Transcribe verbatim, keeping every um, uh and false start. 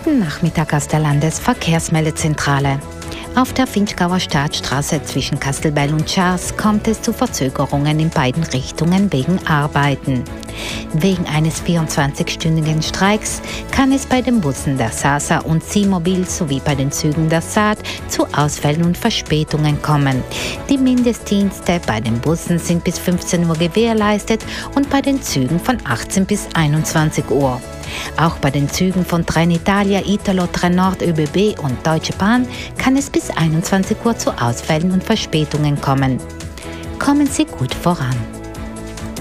Guten Nachmittag aus der Landesverkehrsmeldezentrale. Auf der Vinschgauer Staatsstraße zwischen Kastelbell und Schaas kommt es zu Verzögerungen in beiden Richtungen wegen Arbeiten. Wegen eines vierundzwanzigstündigen Streiks kann es bei den Bussen der Sasa und Simobil sowie bei den Zügen der Saat zu Ausfällen und Verspätungen kommen. Die Mindestdienste bei den Bussen sind bis fünfzehn Uhr gewährleistet und bei den Zügen von achtzehn bis einundzwanzig Uhr. Auch bei den Zügen von Trenitalia, Italo, Trenord, ÖBB und Deutsche Bahn kann es bis einundzwanzig Uhr zu Ausfällen und Verspätungen kommen. Kommen Sie gut voran.